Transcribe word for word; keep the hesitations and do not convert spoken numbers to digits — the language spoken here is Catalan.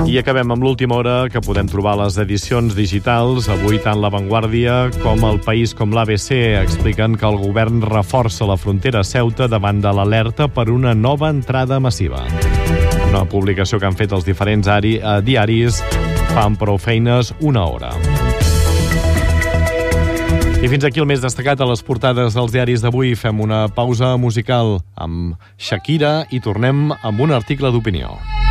I acabem amb l'última hora, que podem trobar a les edicions digitals. Avui tant La Vanguardia com El País com l'A B C expliquen que el govern reforça la frontera a Ceuta davant de l'alerta per una nova entrada massiva. Una publicació que han fet els diferents ari, eh, diaris fan prou feines una hora. I fins aquí el més destacat a les portades dels diaris d'avui. Fem una pausa musical amb Shakira i tornem amb un article d'opinió.